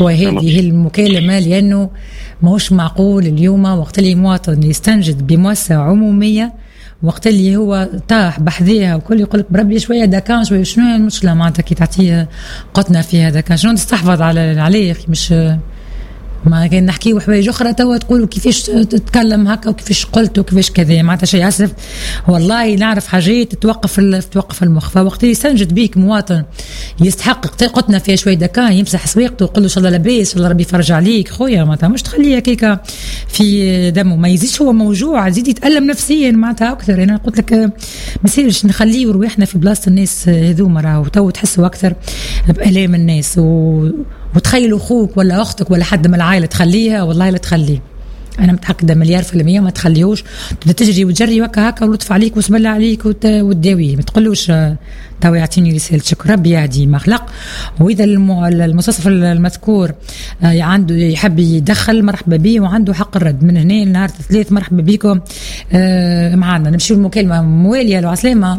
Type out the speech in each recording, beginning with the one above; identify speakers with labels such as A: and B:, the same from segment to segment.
A: وهذه المكالمة، لأنه ماهوش معقول اليوم وقت اللي مواطن يستنجد بمؤسسة عمومية، وقت اللي هو طاح بحذيها وكل يقول لك بربي شوية دكان شوية، شنو هي المشكلة معناتها كي تعطيه قطنا فيها دكان؟ شنو تستحفظ عليه مش ما كان نحكي وحوايج اخرى توا تقولوا كيفاش تتكلم هكا وكيفاش قلت وكيفاش كذا، معناتها شيء اسف والله. نعرف حاجات توقف المخ. فوقت يستنجد بيك مواطن يستحق قطنا فيها شويه دكان، يمسح سويقته ويقول له ان شاء الله لاباس والله ربي يفرج عليك خويا، معناتها مش تخليه هكاك في دمه، ما يزيدش هو موجوع، يزيد يتألم نفسيا معناتها اكثر. انا قلت لك ما يصيرش نخليه وروحنا في بلاصه الناس هذوما، راهو تو تحسوا اكثر بآلام الناس وتخيلوا اخوك ولا اختك ولا حد من العائله تخليها، والله لا تخليه، انا متاكده 100% ما تخليهوش. تجري وتجري هكا ولطف عليك وسم الله عليك وتداويه، ما تقولوش تو يعطيني رساله شكر، ربي يهدي ما خلق. واذا المستوصف المذكور عنده يحب يدخل مرحبا به وعنده حق الرد من هنا لنهار 3. مرحبا بكم معنا. نمشيو المكالمه مواليه. الو عسلامه،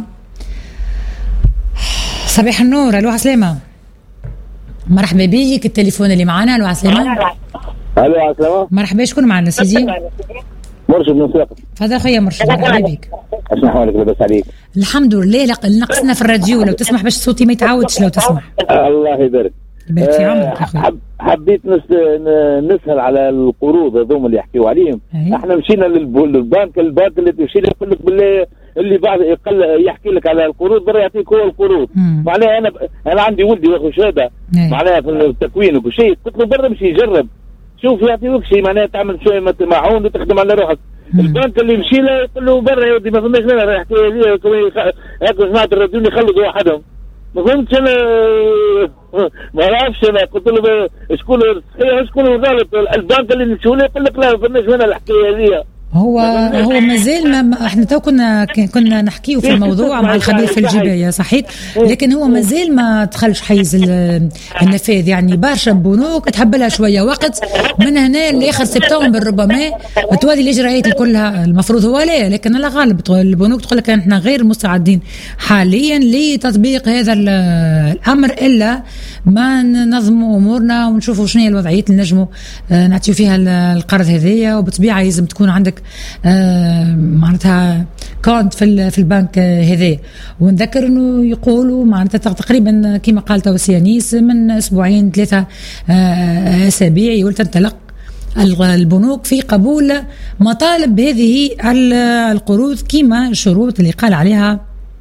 A: صباح النور. الو عسلامه، مرحبا بيك. التليفون اللي معنا. الو عسلامه.
B: الو عسلامه،
A: مرحبا. شكون معنا سيدي؟
B: مرشد من ساقط.
A: تفضل خويا مرشد، مرحبا بك.
B: شنو حالك؟ لاباس عليك؟
A: الحمد لله. نقصنا في الراديو، لو تسمح باش صوتي ما يتعودش لو تسمح.
B: الله يبارك.
A: يبارك في عمرك يا خويا.
B: حبيت نسهل على القروض هذوما اللي يحكيوا عليهم. احنا مشينا للبنك اللي تمشي له يقول لك بالله اللي بعد يحكي لك على القروض برا يعطيك هو القروض. معناها انا عندي ولدي واخو شهاده معناها في التكوين وكل شيء، قلت له برا مشي يجرب شوف يعطيوك شيء، معناها تعمل شويه معون وتخدم على روحك. البنك اللي يمشي له يقول له برا يا ودي ما فهمناش انا راح يحكي لي هكا جماعه الراديو يخلصوا وحدهم، ما فهمتش انا ما نعرفش. انا قلت له شكون الغلط؟ البنك اللي نمشيو له يقول لك لا ما فهمناش انا الحكايه هذه.
A: هو مازال ما احنا تو كنا نحكيو في الموضوع مع الخبير في الجبايه صحيح، لكن هو مازال ما دخلش حيز النفاذ. يعني برشا بنوك تحب لها شويه وقت، من هنا لاخر سبتمبر ربما تولي الاجراءات كلها. المفروض هو لا، لكن على غالب البنوك تقول لك احنا غير مستعدين حاليا لتطبيق هذا الامر الا ما ننظموا امورنا ونشوفوا شنو هي الوضعيات اللي نجموا نعطيو فيها القرض هذايا. وبطبيعه لازم تكون عندك معناتها كونت في البنك هذا. ونذكر انه يقولوا معناتها تقريبا كما قال توسيانيس من 2-3 اسابيع يقول تنطلق البنوك في قبول مطالب هذه القروض كما الشروط اللي قال عليها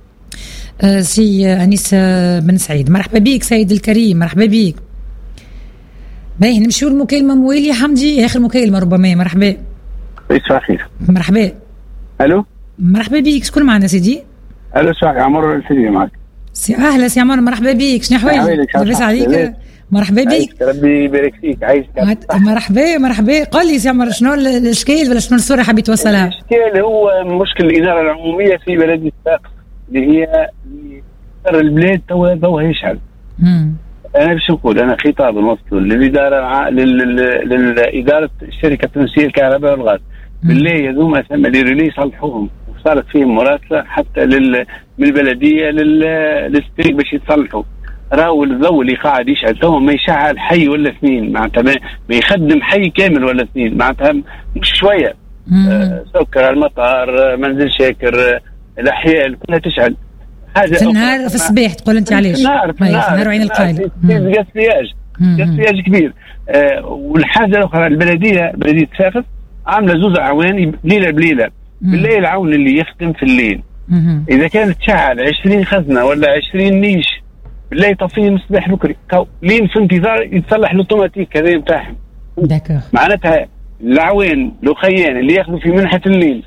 A: سي أنيس بن سعيد. مرحبا بيك سيد الكريم، مرحبا بيك. باهي نمشيو المكالمة موالية حمدي، آخر مكالمة ربما. مرحبا.
B: صباح الخير.
A: مرحبا.
B: الو
A: مرحبا بيك. شكون معنا سيدي؟
B: الو صباح عمر الفيديو معك.
A: اهلا سي عمر، مرحبا بيك. شنو حوالك؟ لاباس عليك؟ مرحبا بيك.
B: ربي يبارك فيك. عايشك.
A: مرحبا. قل لي سي عمر شنو الاشكال ولا شنو الصورة حبيت توصلها؟
B: الاشكال هو مشكل الإدارة العمومية في بلدية ساقط اللي هي البلاد ضوها يشعل. انا باش نقول انا خطاب نوصله للاداره للاداره الشركه التونسيه للكهرباء والغاز بالله هذوما ثم اللي يصلحوهم، وصارت فيهم مراسله حتى من البلديه للستريك باش يتصلحوا. راهو الضوء اللي قاعد يشعل تو ما يشعل حي ولا اثنين، معناتها ما يخدم حي كامل ولا اثنين، معناتها مش شويه. سكر المطار منزل شاكر الاحياء كلها تشعل.
A: في النهار في الصباح تقول انت علاش؟
B: في النهار وعين
A: القايله
B: قاسياج كبير. والحاجه الاخرى بلديه ساقط عامله زوز اعوان ليله بليله. بالليل العون اللي يخدم في الليل اذا كانت تشعل 20 خزنه ولا 20 نيش بالله يطفيه من الصباح بكري لين في انتظار يتصلح الاوتوماتيك هذا نتاعهم. معناتها العوان لوخيان اللي ياخذوا في منحه الليل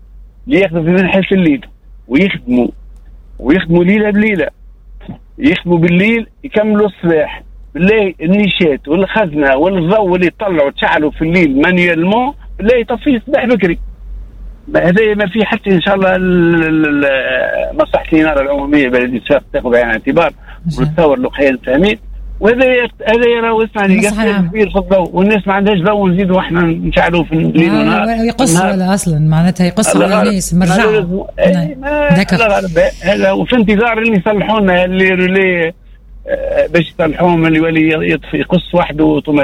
B: ويخدموا ليله بليله، يخدموا بالليل يكملوا الصباح. بالله النيشات والخزنه والضوء اللي يطلعوا تشعلوا في الليل مانيوالمون بالله يطفيه الصباح بكري. هذا ما في حتى ان شاء الله مصلحه الإنارة العموميه بلديه ساقط تاخذ بعين الاعتبار ونتصور له خيال فهميت. وهذا راهو اسمعني قصه كبير في الضوء، والناس ما عندهاش ضوء نزيدوا احنا نشعلوه في الليل ونهار.
A: يقص ولا اصلا معناتها يقص على الناس مرجع
B: هذا. وفي انتظار اللي يصلحوا لنا اللي باش يصلحوهم اللي يولي يقص وحده